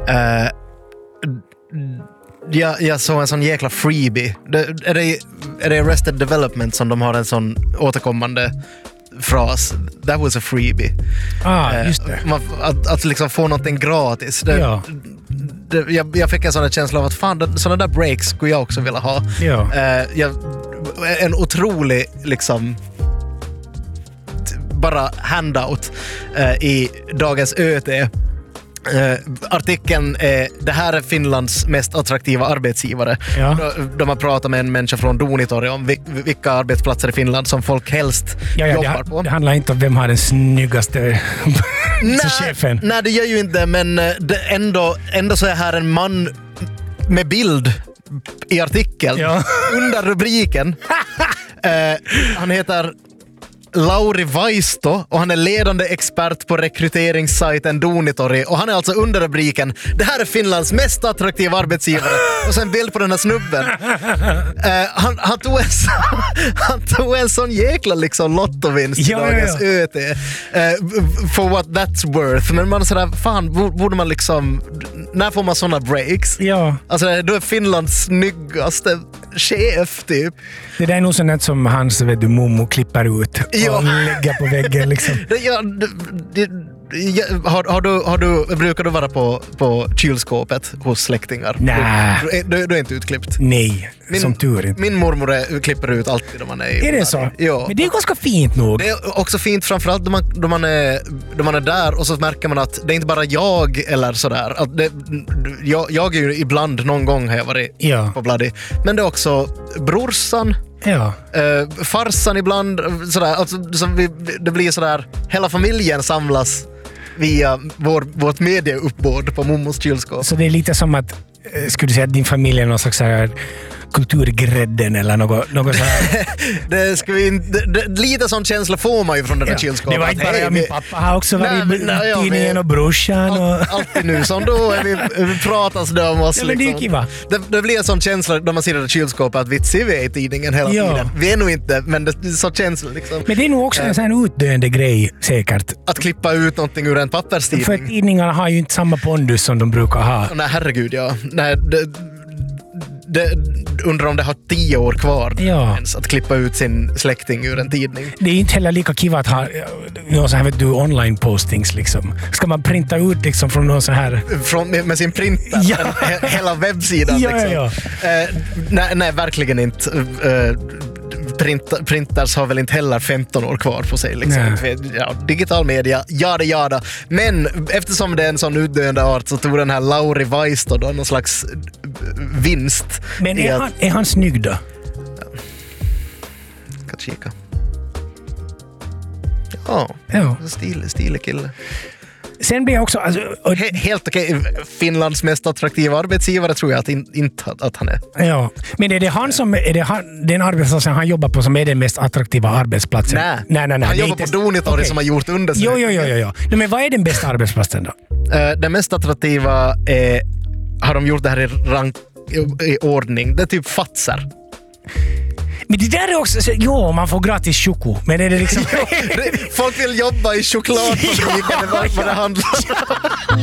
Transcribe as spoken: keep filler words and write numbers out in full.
Uh, jag, jag såg en sån jäkla freebie. Det, är, det, är det Arrested Development som de har en sån återkommande fras? That was a freebie. Ah, just det. Uh, man, att, att liksom få någonting gratis. Det, ja. det, jag, jag fick en sån känsla av att fan, sådana där breaks skulle jag också vilja ha. Ja. Uh, jag, en otrolig liksom bara handout uh, i dagens Ö T. Uh, artikeln är det här är Finlands mest attraktiva arbetsgivare. Ja. De, de har pratat med en människa från Dunitori om vil, vilka arbetsplatser i Finland som folk helst ja, ja, jobbar det, på. Det handlar inte om vem har den snyggaste nej, chefen. Nej, det gör ju inte, men det ändå, ändå så är här en man med bild i artikeln ja. under rubriken. uh, han heter Lauri Vaisto och han är ledande expert på rekryteringssajten Dunitori och han är alltså under rubriken det här är Finlands mest attraktiva arbetsgivare och sen bild på den här snubben. uh, han, han, tog en så, han tog en sån jäkla liksom lottovinst i ja, dagens ja, ja. Ö T uh, for what that's worth, men man sådär, fan borde man liksom, när får man såna breaks? Ja. Alltså då är Finlands snyggaste chef typ. Det där är nog sånt som hans vet du, mommo klipper ut och ja. lägger på väggen liksom. Det, ja, det, det, ja, har, har, du, har du, brukar du vara på, på kylskåpet hos släktingar? Nej. Du, du, du är inte utklippt? Nej, min, som tur inte. Min mormor är, klipper ut alltid då man är i Är det så? Ja. Men det är ganska fint nog. Det är också fint framförallt då man, då man, är, då man är där och så märker man att det är inte bara jag eller sådär. Att det, jag, jag är ju ibland, någon gång har jag varit ja. på Bloody. Men det är också brorsan. Ja. Uh, farsan ibland sådär, alltså, så vi, det blir sådär, hela familjen samlas via vår, vårt medieuppbåd på mommos kylskåp. Så det är lite som att, skulle du säga att din familj är någon slags så här kulturgrädden eller något, något så här. det ska vi, det, det, lite sån känsla får man ju från den där ja. kylskåpet. Det var inte bara hey, jag, vi, min pappa har också varit nej, i nej, ja, tidningen vi, och brorsan. Och... All, alltid nu, som då är vi, vi pratas det om oss. Ja, men det är liksom. kiva. det, det blir en sån känsla när man ser det där kylskåpet att vi ser vi är i tidningen hela ja. tiden. Vi är nog inte, men det är så känsla liksom. Men det är nog också en sån här utdöende grej säkert. Att klippa ut någonting ur en papperstidning. För tidningarna har ju inte samma pondus som de brukar ha. Nej, herregud, ja. Nej, det, det, undrar om det har tio år kvar ja. ens att klippa ut sin släkting ur en tidning. Det är inte heller lika kiva att ha någon så här, vet du, online postings liksom. Ska man printa ut liksom från någon så här... Från, med, med sin printer, ja. en, hela webbsidan ja, liksom. ja, ja. Uh, nej, nej, verkligen inte. Uh, Print, printers har väl inte heller femton år kvar på sig. Liksom. Ja, digital media, jada jada. Men eftersom det är en sån utdöende art så tog den här Lauri Vaisto då någon slags vinst. Men är, att, han, är han snygg då? Ja. Kan kika. Ja, ja. Stil, stilig kille. Sen blir jag också... Alltså, och... He, helt okej. Finlands mest attraktiva arbetsgivare tror jag att in, inte att han är. Ja, men är det han som... Är det han, den arbetsplatsen han jobbar på som är den mest attraktiva arbetsplatsen? Nej, nej, nej, nej han jobbar inte... på Dunitori okay. som har gjort undersökningar. Jo, jo, jo, jo. jo. Men vad är den bästa arbetsplatsen då? Uh, den mest attraktiva är... Har de gjort det här i, rank, i, i ordning? Det är typ Fatser. Men det där är också... Jo, man får gratis choko. Men är det liksom... Folk vill jobba i chokladfabriken. ja, ja, ja. Vad det handlar om.